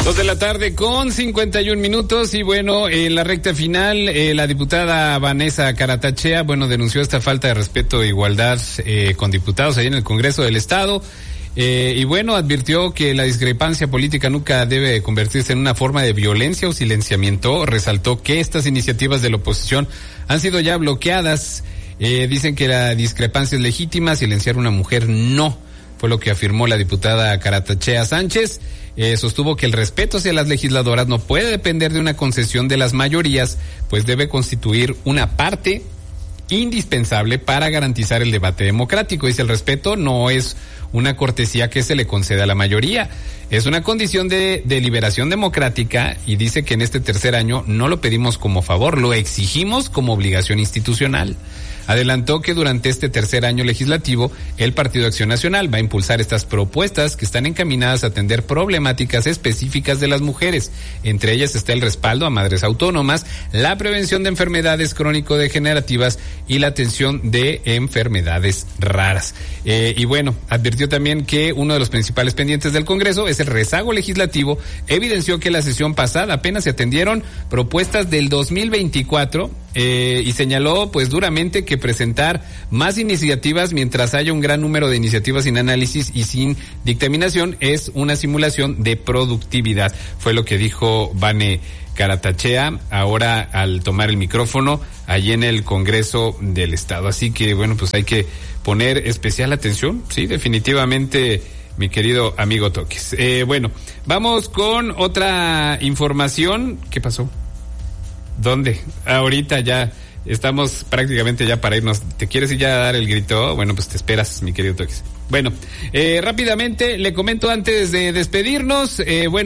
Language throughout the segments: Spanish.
2:51 y bueno, en la recta final, la diputada Vanessa Caratachea, denunció esta falta de respeto e igualdad con diputados ahí en el Congreso del Estado. Y advirtió que la discrepancia política nunca debe convertirse en una forma de violencia o silenciamiento. Resaltó que estas iniciativas de la oposición han sido ya bloqueadas. Dicen que la discrepancia es legítima, silenciar a una mujer no. Fue lo que afirmó la diputada Caratachea Sánchez. Sostuvo que el respeto hacia las legisladoras no puede depender de una concesión de las mayorías, pues debe constituir una parte indispensable para garantizar el debate democrático. Dice, el respeto no es una cortesía que se le concede a la mayoría, es una condición de deliberación democrática, y dice que en este tercer año no lo pedimos como favor, lo exigimos como obligación institucional. Adelantó que durante este tercer año legislativo, el Partido Acción Nacional va a impulsar estas propuestas que están encaminadas a atender problemáticas específicas de las mujeres. Entre ellas está el respaldo a madres autónomas, la prevención de enfermedades crónico-degenerativas y la atención de enfermedades raras. Advirtió también que uno de los principales pendientes del Congreso es el rezago legislativo. Evidenció que la sesión pasada apenas se atendieron propuestas del 2024 y señaló duramente que presentar más iniciativas mientras haya un gran número de iniciativas sin análisis y sin dictaminación es una simulación de productividad. Fue lo que dijo Vane Caratachea ahora al tomar el micrófono allí en el Congreso del Estado. Así que hay que poner especial atención, sí, definitivamente, mi querido amigo Toques. Vamos con otra información. ¿Qué pasó? ¿Dónde? Ahorita ya estamos prácticamente ya para irnos. ¿Te quieres ir ya a dar el grito? Te esperas, mi querido Toques. Rápidamente le comento antes de despedirnos,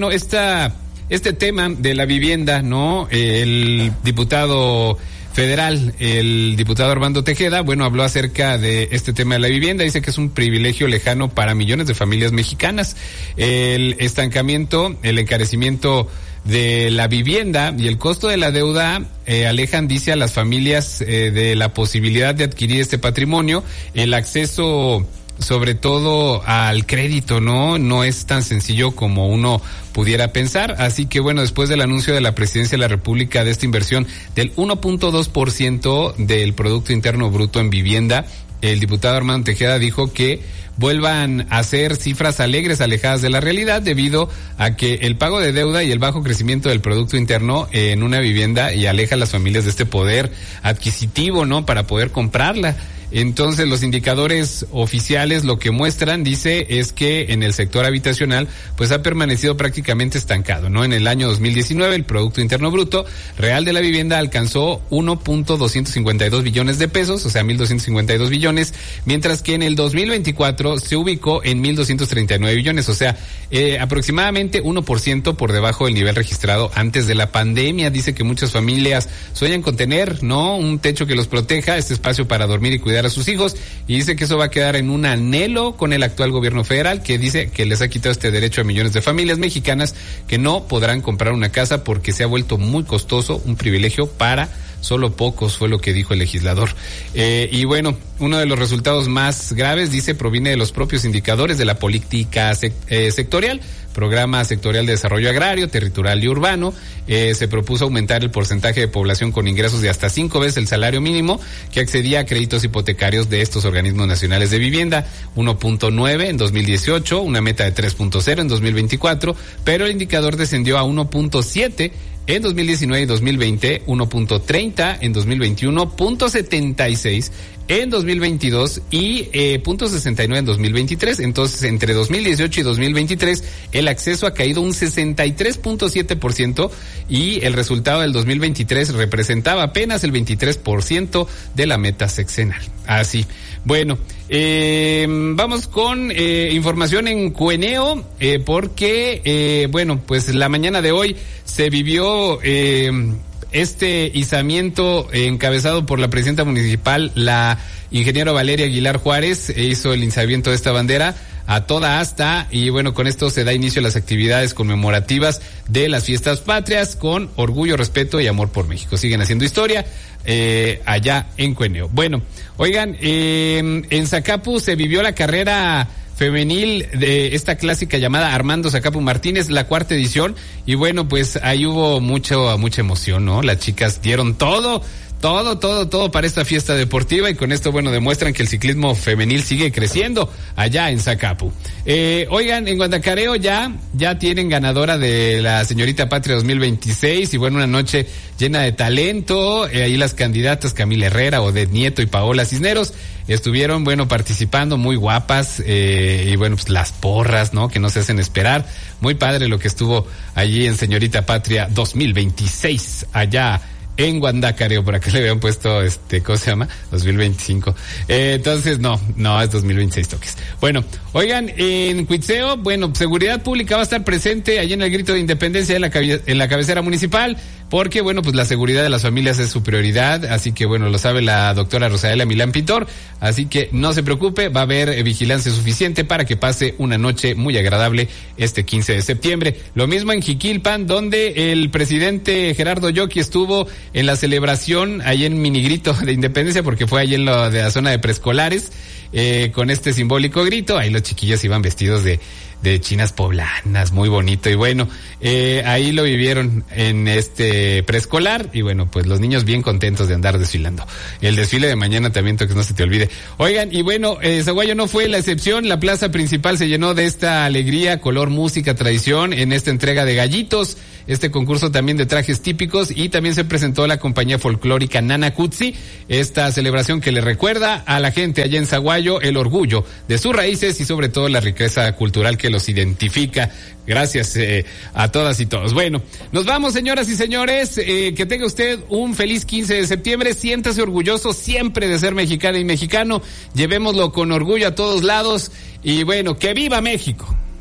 este tema de la vivienda, ¿no? El diputado federal, el diputado Armando Tejeda, habló acerca de este tema de la vivienda. Dice que es un privilegio lejano para millones de familias mexicanas. El estancamiento, el encarecimiento de la vivienda y el costo de la deuda alejan, dice, a las familias de la posibilidad de adquirir este patrimonio. El acceso, sobre todo al crédito, no es tan sencillo como uno pudiera pensar. Así que después del anuncio de la Presidencia de la República de esta inversión del 1.2% del Producto Interno Bruto en vivienda, el diputado Armando Tejeda dijo que vuelvan a ser cifras alegres, alejadas de la realidad, debido a que el pago de deuda y el bajo crecimiento del Producto Interno en una vivienda y aleja a las familias de este poder adquisitivo, para poder comprarla. Entonces, los indicadores oficiales lo que muestran, dice, es que en el sector habitacional ha permanecido prácticamente estancado, En el año 2019 el Producto Interno Bruto real de la vivienda alcanzó 1.252 billones de pesos, o sea, 1.252 billones, mientras que en el 2024 se ubicó en 1.239 billones, o sea, aproximadamente 1% por debajo del nivel registrado antes de la pandemia. Dice que muchas familias sueñan con tener, un techo que los proteja, este espacio para dormir y cuidar a sus hijos, y dice que eso va a quedar en un anhelo con el actual gobierno federal, que dice que les ha quitado este derecho a millones de familias mexicanas que no podrán comprar una casa porque se ha vuelto muy costoso, un privilegio para solo pocos, fue lo que dijo el legislador. Uno de los resultados más graves, dice, proviene de los propios indicadores de la política sectorial. Programa Sectorial de Desarrollo Agrario, Territorial y Urbano, se propuso aumentar el porcentaje de población con ingresos de hasta 5 veces el salario mínimo que accedía a créditos hipotecarios de estos organismos nacionales de vivienda, 1.9 en 2018, una meta de 3.0 en 2024, pero el indicador descendió a 1.7 en 2019 y 2020, 1.30 en 2021, 0.76 en 2022 y 0.69 en 2023. Entonces, entre 2018 y 2023, el acceso ha caído un 63.7% y el resultado del 2023 representaba apenas el 23% de la meta sexenal. Así. Vamos con información en Cueneo, porque, la mañana de hoy se vivió este izamiento encabezado por la presidenta municipal, la ingeniera Valeria Aguilar Juárez, hizo el izamiento de esta bandera a toda asta y con esto se da inicio a las actividades conmemorativas de las fiestas patrias con orgullo, respeto y amor por México. Siguen haciendo historia allá en Cueneo. Oigan, en Zacapu se vivió la carrera femenil de esta clásica llamada Armando Zacapu Martínez, la 4ª edición, y bueno, pues ahí hubo mucha emoción, ¿no? Las chicas dieron todo para esta fiesta deportiva, y con esto, bueno, demuestran que el ciclismo femenil sigue creciendo allá en Zacapu. Oigan, en Guandacareo ya tienen ganadora de la Señorita Patria 2026, y bueno, una noche llena de talento. Ahí las candidatas Camila Herrera, Odette Nieto y Paola Cisneros estuvieron, bueno, participando, muy guapas, y bueno, pues las porras, ¿no? Que no se hacen esperar. Muy padre lo que estuvo allí en Señorita Patria 2026, allá en Guandacareo. Por acá le habían puesto, ¿cómo se llama? 2025. Entonces, no, es 2026 toques. Bueno, oigan, en Cuitzeo, bueno, Seguridad Pública va a estar presente allí en el Grito de Independencia en la cabecera municipal, porque, bueno, pues la seguridad de las familias es su prioridad, así que, bueno, lo sabe la doctora Rosaela Milán Pintor, así que no se preocupe, va a haber vigilancia suficiente para que pase una noche muy agradable este 15 de septiembre. Lo mismo en Jiquilpan, donde el presidente Gerardo Yoki estuvo en la celebración ahí en Minigrito de Independencia, porque fue ahí en de la zona de preescolares, con este simbólico grito. Ahí los chiquillos iban vestidos de chinas poblanas, muy bonito, y bueno, ahí lo vivieron en este preescolar, y bueno, pues los niños bien contentos de andar desfilando. El desfile de mañana también, que no se te olvide. Oigan, y bueno, Zaguayo no fue la excepción, la plaza principal se llenó de esta alegría, color, música, tradición, en esta entrega de gallitos, este concurso también de trajes típicos, y también se presentó la compañía folclórica Nana Kutsi, esta celebración que le recuerda a la gente allá en Zaguayo el orgullo de sus raíces y sobre todo la riqueza cultural que los identifica. Gracias a todas y todos. Bueno, nos vamos, señoras y señores, que tenga usted un feliz 15 de septiembre, siéntase orgulloso siempre de ser mexicana y mexicano, llevémoslo con orgullo a todos lados, y bueno, ¡que viva México!